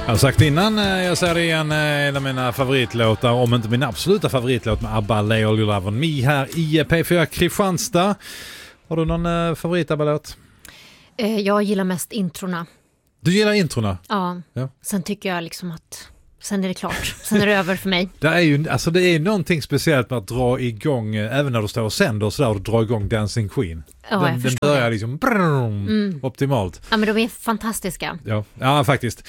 Jag har sagt innan, jag säger det igen, en av mina favoritlåtar, om inte min absoluta favoritlåt med ABBA, Lay All Your Love On Me här i P4 Kristianstad. Har du någon favorit ABBA-låt? Jag gillar mest introna. Du gillar introna? Ja. Sen tycker jag liksom att sen är det klart. Sen är det över för mig. Det är ju, alltså det är någonting speciellt med att dra igång, även när du står och sänder så där, och dra igång Dancing Queen. Ja, den börjar liksom optimalt. Ja, men de är fantastiska. Ja faktiskt.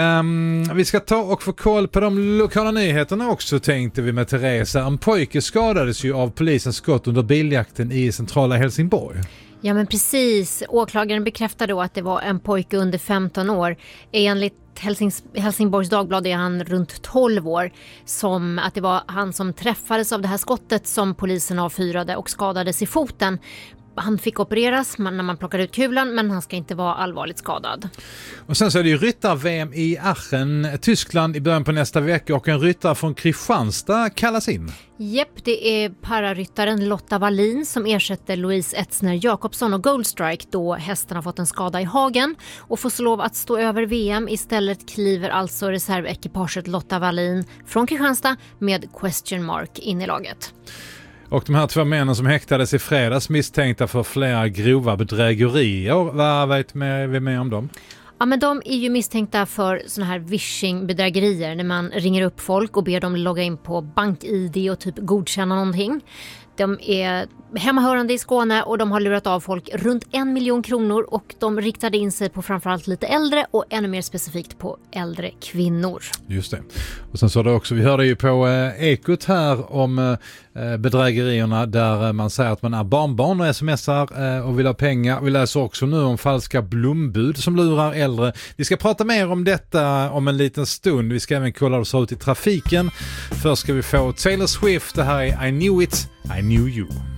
Vi ska ta och få koll på de lokala nyheterna också, tänkte vi med Teresa. En pojke skadades ju av polisens skott under biljakten i centrala Helsingborg. Ja, men precis. Åklagaren bekräftade då att det var en pojke under 15 år. Enligt Helsingborgs Dagblad är han runt 12 år. Som att det var han som träffades av det här skottet som polisen avfyrade och skadades i foten. Han fick opereras när man plockade ut kulan, men han ska inte vara allvarligt skadad. Och sen så är det ju ryttar-VM i Aachen, Tyskland i början på nästa vecka, och en ryttare från Kristianstad kallas in. Japp, det är pararyttaren Lotta Wallin som ersätter Louise Etzner Jakobsson och Goldstrike då hästen har fått en skada i hagen och får så lov att stå över VM. Istället kliver alltså reservekipaget Lotta Wallin från Kristianstad med question mark in i laget. Och de här två männen som häktades i fredags misstänkta för flera grova bedrägerier, vad vet vi med om dem? Ja, men de är ju misstänkta för såna här phishing-bedrägerier när man ringer upp folk och ber dem logga in på BankID och typ godkänna någonting. De är hemmahörande i Skåne och de har lurat av folk runt 1 miljon kronor, och de riktade in sig på framförallt lite äldre och ännu mer specifikt på äldre kvinnor. Just det. Och sen så det också, vi hörde ju på Ekot här om bedrägerierna där man säger att man är barnbarn och smsar och vill ha pengar. Vi läser också nu om falska blombud som lurar äldre. Vi ska prata mer om detta om en liten stund. Vi ska även kolla hur det ser ut i trafiken. Först ska vi få Taylor Swift. Det här är I Knew It, I Knew You.